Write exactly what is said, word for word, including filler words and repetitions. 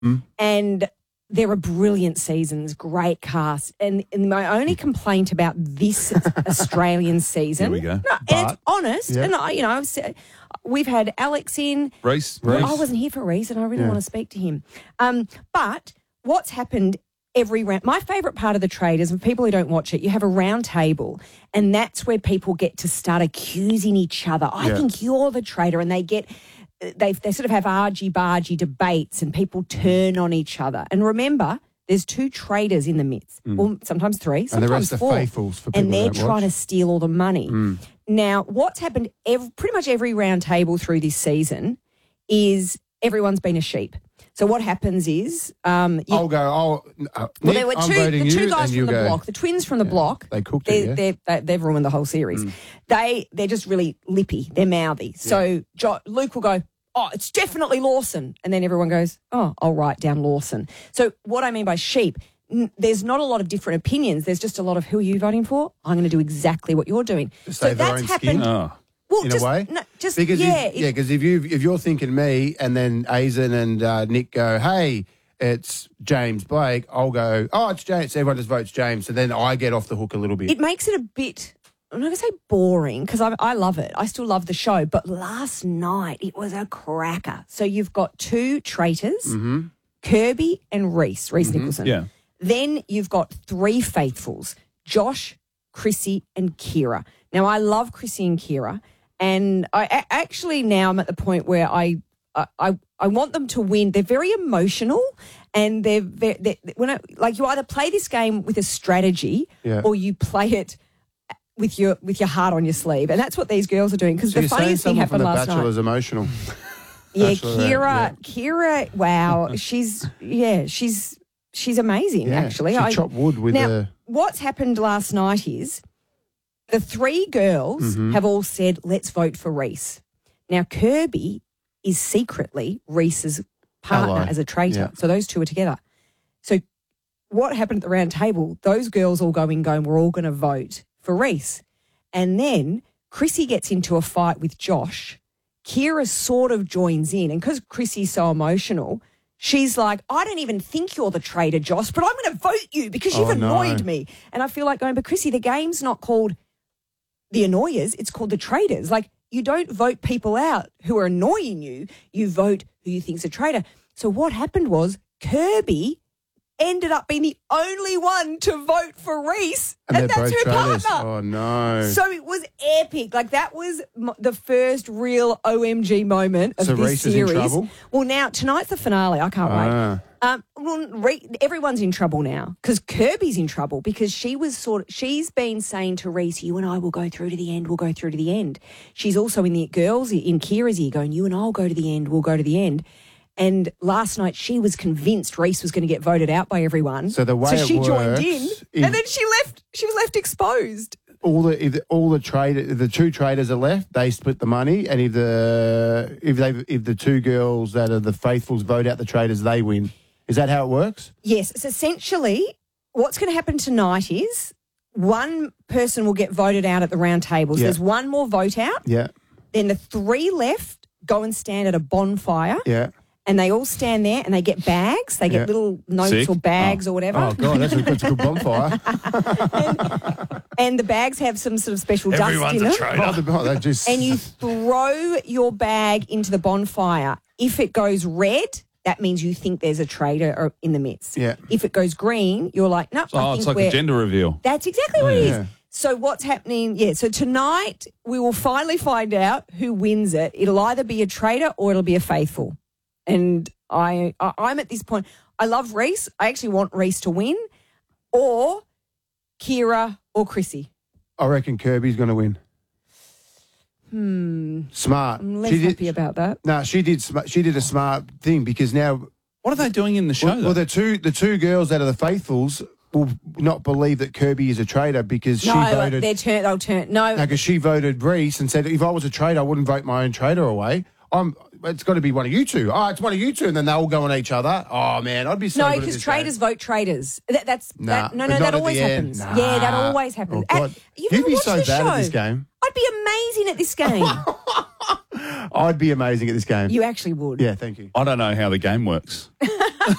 Mm. And there are brilliant seasons, great cast. And, and my only complaint about this Australian season, Here we go. no, and it's honest, yeah. and I, you know, I've said, we've had Alex in. Reece. Well, Reece. I wasn't here for Reece, and I really Yeah. want to speak to him. Um, but what's happened every round? My favourite part of the trade is for people who don't watch it, you have a round table, and that's where people get to start accusing each other. I Yeah. think you're the traitor, and they get. They they sort of have argy-bargy debates, and people turn on each other. And remember, there's two traitors in the midst, well, sometimes three, And sometimes the rest are four, faithfuls for people and they're that don't trying watch. to steal all the money. Now, what's happened? Every, pretty much every round table through this season is everyone's been a sheep. So what happens is, um, you, I'll go. I'll. Uh, well, Nick, there were I'm two, voting the two you, guys and from you the go. block, the twins from the block. They cooked they're, it, yeah? they're, they, they've ruined the whole series. They they're just really lippy. They're mouthy. So jo- Luke will go, oh, it's definitely Lawson, and then everyone goes, oh, I'll write down Lawson. So what I mean by sheep, n- there's not a lot of different opinions. There's just a lot of who are you voting for? I'm going to do exactly what you're doing. To so save their that's own happened. skin? Oh. Well, in just, a way, no, just because yeah, if, it- yeah, because if you if you're thinking me, and then Aizen and uh, Nick go, hey, it's James Blake, I'll go, oh, it's James. Everyone just votes James, so then I get off the hook a little bit. It makes it a bit, I'm not going to say boring, because I, I love it. I still love the show. But last night, it was a cracker. So you've got two traitors, Mm-hmm. Kirby and Reece, Reece Nicholson. Yeah. Then you've got three faithfuls, Josh, Chrissy and Kira. Now, I love Chrissy and Kira. And I a- actually now I'm at the point where I I, I, I want them to win. They're very emotional, and they're, very, they're when I, like you either play this game with a strategy Yeah. or you play it with your with your heart on your sleeve, and that's what these girls are doing. Because so the you're saying funniest thing someone from happened The last Bachelor night. is emotional. Yeah, Bachelorette, Kira, Kira, wow, she's yeah, she's she's amazing. Yeah, actually, she I chopped wood with now, the- what's happened last night is the three girls Mm-hmm. have all said, let's vote for Reece. Now, Kirby is secretly Reece's partner Ally. as a traitor. Yeah. So those two are together. So what happened at the round table, those girls all go in going, we're all going to vote for Reece. And then Chrissy gets into a fight with Josh. Kira sort of joins in. And because Chrissy's so emotional, she's like, I don't even think you're the traitor, Josh, but I'm going to vote you because you've Oh, no. annoyed me. And I feel like going, but Chrissy, the game's not called the annoyers, it's called the traitors. Like, you don't vote people out who are annoying you. You vote who you think's a traitor. So what happened was Kirby ended up being the only one to vote for Reece, And, and, they're that's both her traitors. partner. Oh, no. So it was epic. Like, that was m- the first real O M G moment of So this Reece is in series. trouble? Well, now tonight's the finale. I can't Ah. wait. Um, well, Re- everyone's in trouble now because Kirby's in trouble because she was sort of, she's been saying to Reece, you and I will go through to the end. We'll go through to the end. She's also in the girls in Kira's ear going, you and I'll go to the end. We'll go to the end. And last night she was convinced Reece was going to get voted out by everyone. So the way so she it joined works in, is- and then she left. She was left exposed. all the if the, all the trade if the two traders are left, they split the money, and if the if they if the two girls that are the faithfuls vote out the traders, they win. Is that how it works? Yes. So essentially, what's going to happen tonight is one person will get voted out at the round table. So Yeah. there's one more vote out. Yeah, Then the three left go and stand at a bonfire. yeah. And they all stand there and they get bags. They get Yeah. little notes Sick. or bags or whatever. Oh god, that's a, that's a good bonfire. And the bags have some sort of special Everyone's dust in a them. traitor. oh, the, oh, that just And you throw your bag into the bonfire. If it goes red, that means you think there's a traitor or- in the midst. Yeah. If it goes green, you're like, no, I Oh, think it's like we're... a gender reveal. That's exactly what it Yeah. is. So what's happening? Yeah. So tonight we will finally find out who wins it. It'll either be a traitor or it'll be a faithful. And I, I I'm at this point. I love Reece. I actually want Reece to win, or Kira or Chrissy. I reckon Kirby's going to win. Hmm. Smart. I'm less She did- happy about that. No, she did. sm- She did a smart thing because now, What are they doing in the show? well, though? well, the two the two girls that are the faithfuls will not believe that Kirby is a traitor because No, she voted. they're turn. They'll turn. No, No, because she voted Reece and said, if I was a traitor, I wouldn't vote my own traitor away. I'm. It's got to be one of you two. Oh, it's one of you two, and then they all go on each other. Oh man, I'd be so. no, good at because this traitors game. vote traitors. That, that's Nah, that, no, but no, not that at the always end. happens. Nah. Yeah, that always happens. Oh, Uh, God. you've You'd never be watched so the bad show. at this game. I'd be amazing at this game. I'd be amazing at this game. You actually would. Yeah, thank you. I don't know how the game works.